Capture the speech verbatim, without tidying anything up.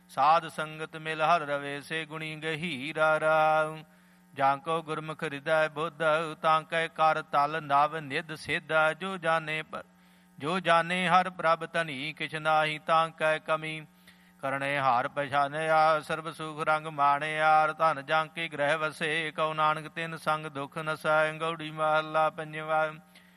ਸਾਧ ਸੰਗਤ ਮਿਲ ਹਰ ਰਵੇ ਸੇ ਗੁਣੀ ਗਹੀਰਾ ਰਾਉ। ਜਾਂ ਕੋ ਗੁਰਮੁਖ ਹਿਰਦੈ ਬੁੱਧ ਤਾਂ ਕੈ ਕਰ ਤਲ ਨਵ ਨਿਧ ਸਿੱਧ। ਜੋ ਜਾਣੇ ਜੋ ਜਾਣੇ ਹਰ ਪ੍ਰਭ ਧਨੀ ਕਿਛ ਨਾਹੀ ਤਾਂ ਕੈ ਕਮੀ। ਕਰਨੇ ਹਾਰ ਪਛਾਨਿਆ ਸਰਬ ਸੁਖ ਰੰਗ ਮਾਣਿਆ। ਧਨ ਜਾਂ ਕੇ ਗ੍ਰਹਿ ਵਸੇ ਕਉ ਨਾਨਕ ਤਿਨ ਸੰਗ ਦੁਖ ਨਸੈ। ਗਉੜੀ ਮਹਲਾ ਪੰਜਵਾ।